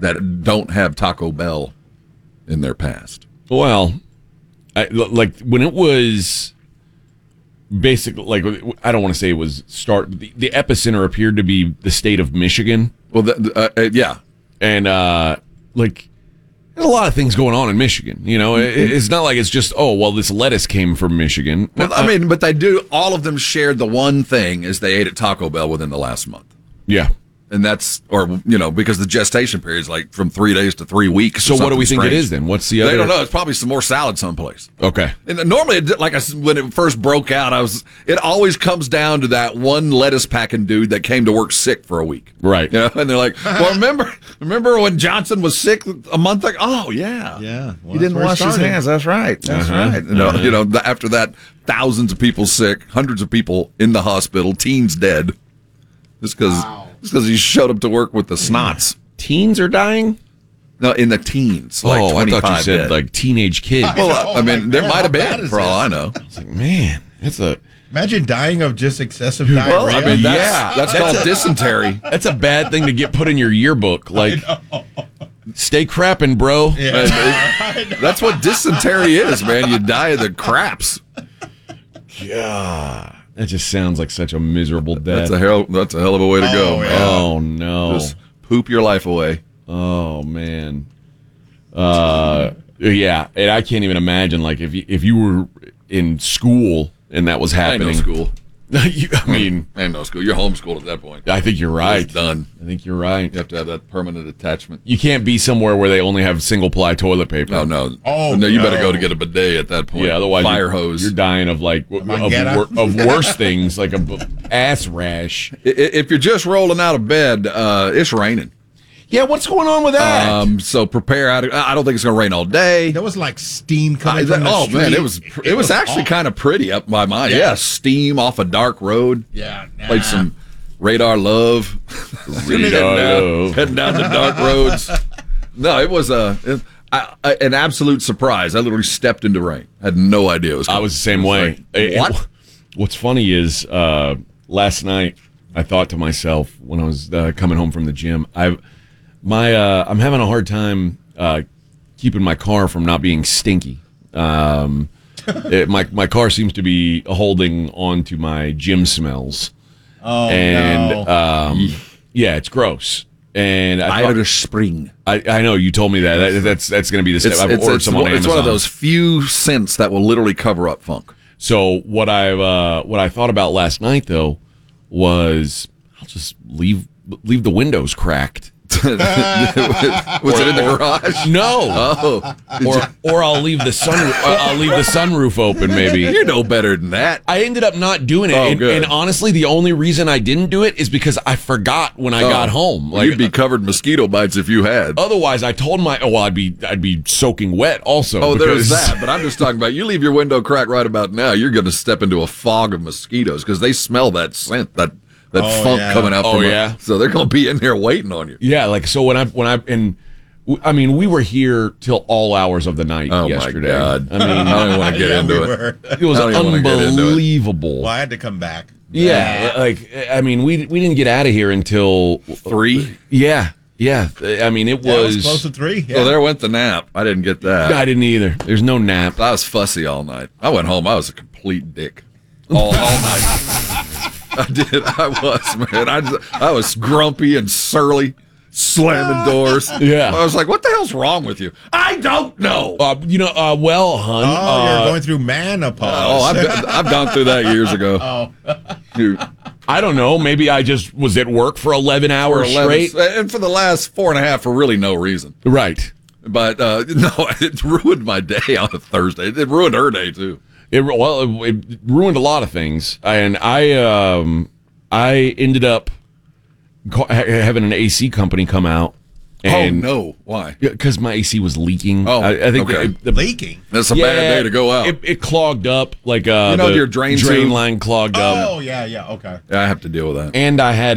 that don't have Taco Bell in their past. Well, like when it was basically, like, I don't want to say it was the epicenter appeared to be the state of Michigan. Well, yeah. And like, there's a lot of things going on in Michigan. You know, it's not like it's just, oh, well, this lettuce came from Michigan. Well, I mean, but they do. All of them shared the one thing is they ate at Taco Bell within the last month. Yeah. And that's, or, you know, because the gestation period is like from 3 days to 3 weeks. So what do we think it is then? What's the other? They don't know. It's probably some more salad someplace. Okay. And normally, like when it first broke out, it always comes down to that one lettuce packing dude that came to work sick for a week. Right. You know? And they're like, well, remember when Johnson was sick a month ago? Oh, yeah. Yeah. Well, he didn't wash his hands. That's right. That's right. You know, after that, thousands of people sick, hundreds of people in the hospital, teens dead. Just because he showed up to work with the snots. Teens are dying? No, in the teens. Like I thought you said dead. like teenage kids. Well, I mean, there might have been, for all I know. I was like, man, imagine dying of just excessive diarrhea. Well, I mean, that's called dysentery. That's a bad thing to get put in your yearbook. Like, stay crapping, bro. Yeah. That's what dysentery is, man. You die of the craps. Yeah. That just sounds like such a miserable death. That's a hell of a way to go, man. Oh, no. Just poop your life away. Oh, man. Yeah, and I can't even imagine, like, if you were in school and that was happening. Ain't no school. I mean, ain't no school. You're homeschooled at that point. I think you're right. It's done. I think you're right. You have to have that permanent attachment. You can't be somewhere where they only have single-ply toilet paper. Oh, no. Oh, no, you better go to get a bidet at that point. Yeah, otherwise fire hose. You're dying of like of worse things, like a ass rash. If you're just rolling out of bed, it's raining. Yeah, what's going on with that? So prepare out. I don't think it's going to rain all day. There was like steam coming from the street. Man, it was actually kind of pretty up by mine. Yeah, steam off a dark road. Yeah, played some Radar Love. Heading down the dark roads. No, it was an absolute surprise. I literally stepped into rain. Had no idea it was coming. I was the same way. Like, what? What's funny is last night I thought to myself when I was coming home from the gym, I'm having a hard time keeping my car from not being stinky. My car seems to be holding on to my gym smells. Oh, and no. Yeah, it's gross. And Irish Spring. I know you told me that. That's going to be the step. I've ordered some on Amazon. It's one of those few scents that will literally cover up funk. So what I thought about last night though was I'll just leave the windows cracked. Was it in the garage? No. Oh. Or I'll leave the sunroof open. Maybe you know better than that. I ended up not doing it, and honestly, the only reason I didn't do it is because I forgot when I got home. Like, you'd be covered in mosquito bites if you had. Otherwise, I told I'd be soaking wet also. Oh, there's that. But I'm just talking about you leave your window cracked right about now, you're going to step into a fog of mosquitoes because they smell that scent that funk coming out from it. So they're going to be in there waiting on you. Yeah, like so when I mean, we were here till all hours of the night yesterday. Oh, my God. I mean, I don't want to get into it. It was unbelievable. Well, I had to come back. Yeah, like, I mean, we didn't get out of here until 3. Yeah. I mean, it was close to 3. Yeah. So there went the nap. I didn't get that. I didn't either. There's no nap. I was fussy all night. I went home. I was a complete dick all night. I did. I was, man. I was grumpy and surly, slamming doors. Yeah. I was like, what the hell's wrong with you? I don't know. Well, hon. You're going through menopause. I've gone through that years ago. I don't know. Maybe I just was at work for 11 hours straight. And for the last 4.5 for really no reason. Right. But, no, it ruined my day on a Thursday. It ruined her day, too. It ruined a lot of things, and I ended up having an AC company come out. And, oh no! Why? Because my AC was leaking. Oh, I think leaking. That's a bad day to go out. It clogged up, like your drain line clogged up. Oh yeah, okay. Yeah, I have to deal with that. And I had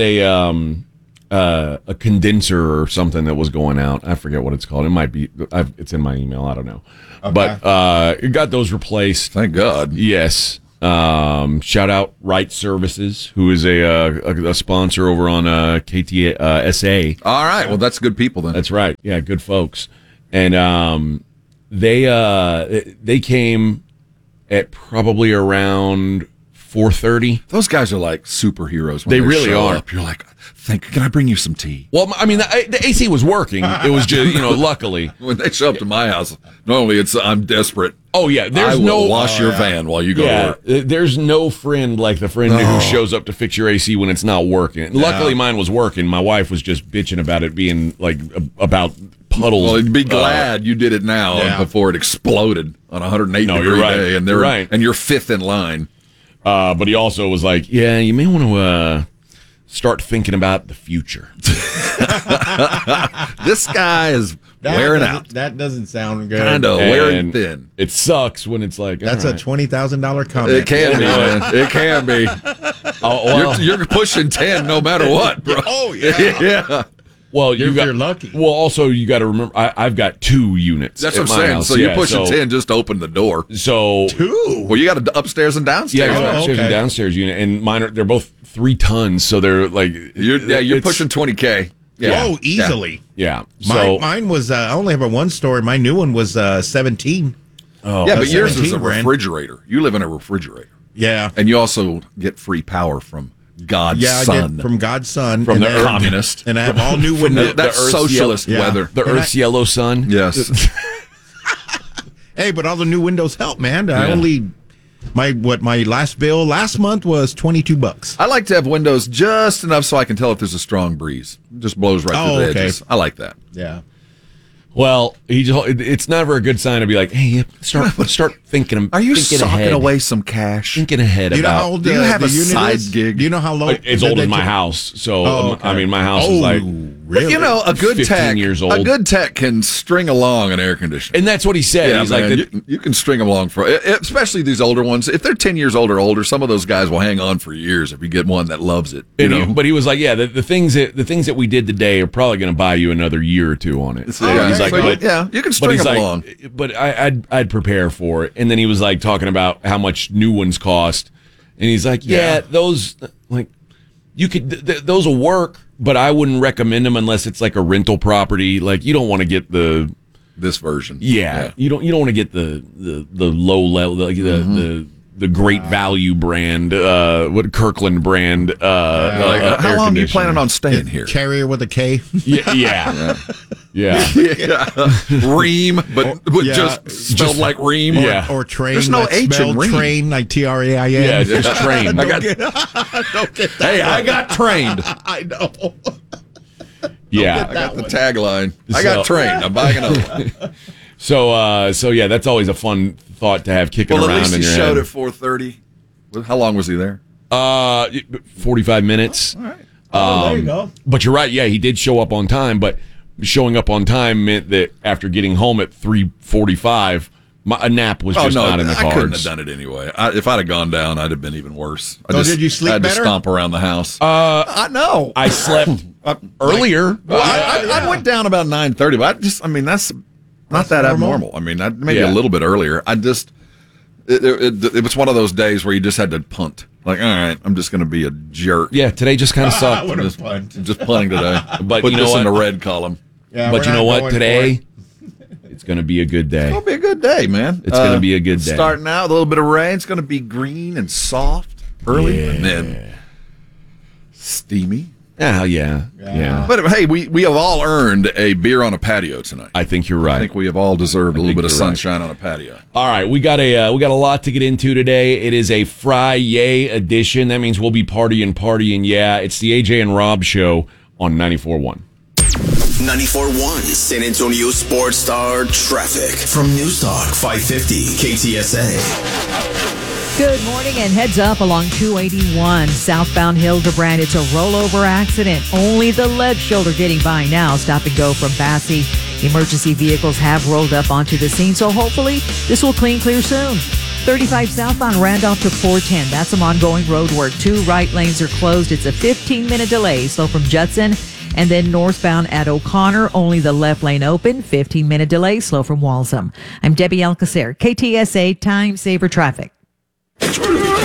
a condenser or something that was going out. I forget what it's called. It might be. It's in my email. I don't know. Okay. But it got those replaced. Thank God. Yes. Shout out Right Services, who is a sponsor over on KTSA. All right. Well, that's good people then. That's right. Yeah, good folks. And they came at probably around 4:30. Those guys are like superheroes. When They really show are. Up. You're like, can I bring you some tea? Well, I mean, the AC was working. It was just, luckily. When they show up to my house, normally it's I'm desperate. Oh, yeah. There's I will no wash your van while you go to work. There's no friend like the friend who shows up to fix your AC when it's not working. Luckily, mine was working. My wife was just bitching about it being like about puddles. Well, be glad you did it now before it exploded on 108 degree day, and and you're fifth in line. But he also was like, "Yeah, you may want to start thinking about the future." This guy is wearing out. That doesn't sound good. Kind of wearing thin. It sucks when it's like That's a $20,000 comment. It can be, man. It can be. You're pushing 10 no matter what, bro. Oh, yeah. Yeah. Well, you're lucky. Well, also you got to remember, I've got 2 units. That's at what I'm my saying. house. So you're pushing 10 just to open the door. So 2? Well, you got an upstairs and downstairs. Yeah, upstairs and downstairs unit, and mine they're both 3 tons, so they're like you're pushing 20K. Yeah. Oh, easily. Yeah. So mine was I only have a 1-story. My new one was 17. Oh, yeah, but yours is a 17 grand. refrigerator. You live in a refrigerator. Yeah. And you also get free power from God's Son. I get from God's Son. From the communist. And I have all new windows. That's socialist weather. The Earth's yellow sun. Yes. Hey, but all the new windows help, man. I only my last bill last month was $22. I like to have windows just enough so I can tell if there's a strong breeze. It just blows right through the edges. I like that. Yeah. Well, it's never a good sign to be like, hey, start thinking. Are you thinking socking ahead. away some cash? Thinking ahead Do you know about. how old do you have the a unit side is? gig? Do you know how low? It's old as my house, so okay. I mean, my house is like. Really? You know, a good 15 tech, years old. a good tech can string along an air conditioner. And that's what he said. Yeah, He's man, like, you can string them along for, especially these older ones. If they're 10 years old or older, some of those guys will hang on for years if you get one that loves it. But he was like, yeah, the things that we did today are probably going to buy you another year or 2 on it. He's like, you can string them along. But I'd prepare for it. And then he was like talking about how much new ones cost, and he's like, those like you could those will work, but I wouldn't recommend them unless it's like a rental property. Like you don't want to get this version. Yeah. You don't want to get the low level, like the Great Value brand, what Kirkland brand. How long are you planning on staying here? Carrier with a K. Yeah. Ream, but just spelled like Ream. Yeah. Or train. There's no H in Ream. Train like TRAIN. Yeah, it's just train. Don't get that. Hey, I got trained. I know. Yeah. I got the tagline. I got trained. I'm buying another one. So yeah, that's always a fun thought to have kicking Well, at around least in he your showed head. at 4:30. How long was he there? 45 minutes. All right. There you go. But you're right. Yeah, he did show up on time. But showing up on time meant that after getting home at 3:45, a nap was just not in the cards. I couldn't have done it anyway. If I'd have gone down, I'd have been even worse. Did you sleep I had better? to stomp around the house. I know. I slept earlier. Well, I went down about 9:30, but that's not that abnormal. I mean, maybe a little bit earlier. It was one of those days where you just had to punt. Like, all right, I'm just going to be a jerk. Yeah, today just kind of sucked. Just punting today. But put you know this what? in the red column. Yeah, But you know what? Today, it's going to be a good day. It's going to be a good day, man. It's going to be a good day. Starting out, a little bit of rain. It's going to be green and soft early, and then steamy. Yeah. But hey, we have all earned a beer on a patio tonight. I think you're right. I think we have all deserved a little bit of you're right. sunshine on a patio. All right, we got a lot to get into today. It is a Friday edition. That means we'll be partying. Yeah, it's the AJ and Rob show on 94.1. 94.1 San Antonio Sports Star Traffic from News Talk 550 KTSA. Good morning and heads up along 281 southbound Hildebrand. It's a rollover accident. Only the left shoulder getting by now. Stop and go from Bassey. Emergency vehicles have rolled up onto the scene, so hopefully this will clear soon. 35 southbound Randolph to 410. That's some ongoing road work. 2 right lanes are closed. It's a 15-minute delay. So from Judson and then northbound at O'Connor, only the left lane open. 15-minute delay. Slow from Walsham. I'm Debbie Alcacer, KTSA Time Saver Traffic.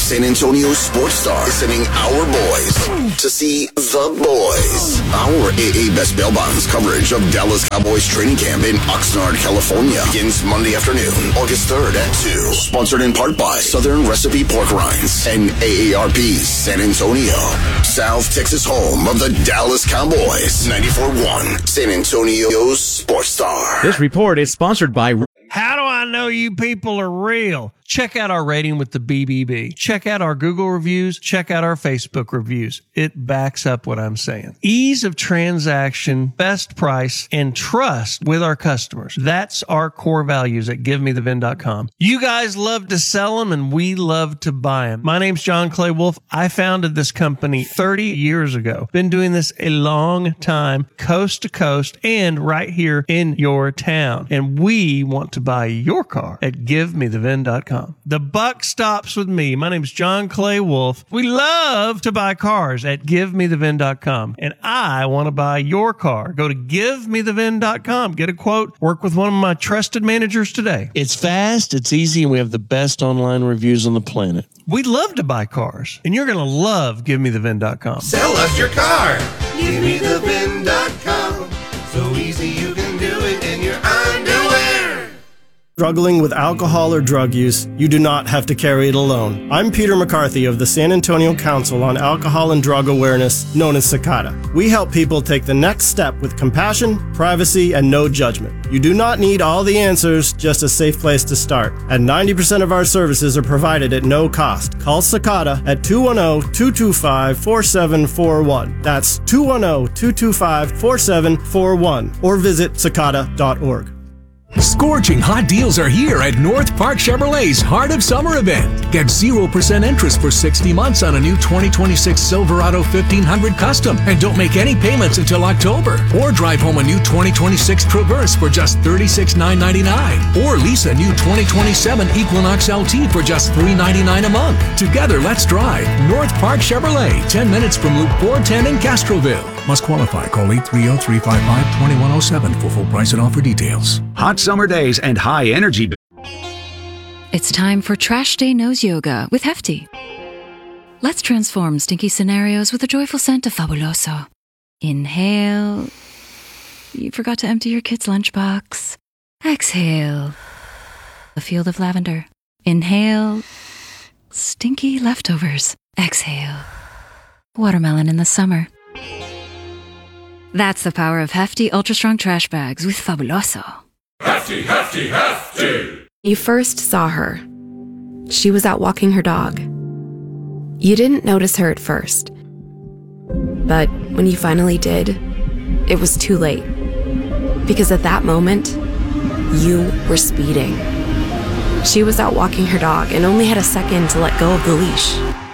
San Antonio Sports Star is sending our boys to see the boys. Our AA Best Bail Bonds coverage of Dallas Cowboys training camp in Oxnard, California begins Monday afternoon, August 3rd at 2. Sponsored in part by Southern Recipe Pork Rinds and AARP San Antonio, South Texas home of the Dallas Cowboys. 94.1 San Antonio's Sports Star. This report is sponsored by... How do I know you people are real? Check out our rating with the BBB. Check out our Google reviews. Check out our Facebook reviews. It backs up what I'm saying. Ease of transaction, best price, and trust with our customers. That's our core values at GiveMeTheVin.com. You guys love to sell them, and we love to buy them. My name's John Clay Wolf. I founded this company 30 years ago. Been doing this a long time, coast to coast, and right here in your town. And we want to buy your car at GiveMeTheVin.com. The buck stops with me. My name's John Clay Wolf. We love to buy cars at GiveMeTheVin.com. And I want to buy your car. Go to GiveMeTheVin.com. Get a quote. Work with one of my trusted managers today. It's fast, it's easy, and we have the best online reviews on the planet. We love to buy cars, and you're going to love GiveMeTheVin.com. Sell us your car. GiveMeTheVin.com. So easy you can do it in your underwear. Struggling with alcohol or drug use, you do not have to carry it alone. I'm Peter McCarthy of the San Antonio Council on Alcohol and Drug Awareness, known as SACADA. We help people take the next step with compassion, privacy, and no judgment. You do not need all the answers, just a safe place to start. And 90% of our services are provided at no cost. Call SACADA at 210-225-4741. That's 210-225-4741. Or visit SACADA.org. Scorching hot deals are here at North Park Chevrolet's Heart of Summer event. Get 0% interest for 60 months on a new 2026 Silverado 1500 Custom and don't make any payments until October. Or drive home a new 2026 Traverse for just $36,999. Or lease a new 2027 Equinox LT for just $399 a month. Together, let's drive North Park Chevrolet, 10 minutes from Loop 410 in Castroville. Must qualify. Call 830-355-2107 for full price and offer details. Hot summer days and high energy. It's time for Trash Day Nose Yoga with Hefty. Let's transform stinky scenarios with a joyful scent of Fabuloso. Inhale. You forgot to empty your kid's lunchbox. Exhale. A field of lavender. Inhale. Stinky leftovers. Exhale. Watermelon in the summer. That's the power of Hefty Ultra Strong Trash Bags with Fabuloso. Hefty, Hefty, Hefty! You first saw her. She was out walking her dog. You didn't notice her at first. But when you finally did, it was too late. Because at that moment, you were speeding. She was out walking her dog and only had a second to let go of the leash.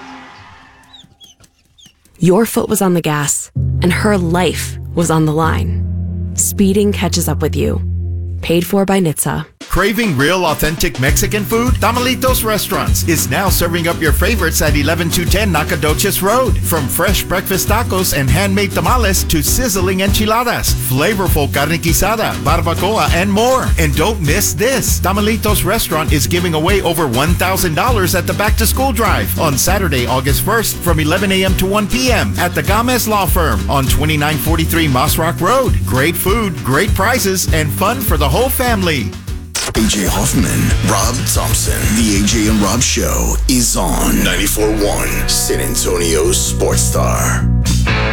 Your foot was on the gas, and her life was on the line. Speeding catches up with you. Paid for by NHTSA. Craving real authentic Mexican food? Tamalitos Restaurants is now serving up your favorites at 11210 Nacogdoches Road. From fresh breakfast tacos and handmade tamales to sizzling enchiladas, flavorful carne guisada, barbacoa, and more. And don't miss this. Tamalitos Restaurant is giving away over $1,000 at the Back to School Drive on Saturday, August 1st from 11 a.m. to 1 p.m. at the Gomez Law Firm on 2943 Moss Rock Road. Great food, great prices, and fun for the whole family. AJ Hoffman, Rob Thompson. The AJ and Rob Show is on 94.1 San Antonio's Sports Star.